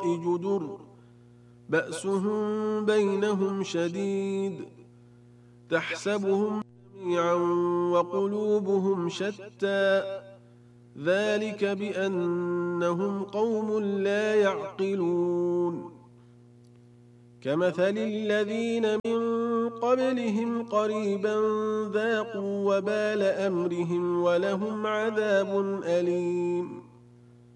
وراء جدر بأسهم بينهم شديد تحسبهم جميعا وقلوبهم شتى ذلك بأنهم قوم لا يعقلون كمثل الذين من قبلهم قريبا ذاقوا وبال أمرهم ولهم عذاب أليم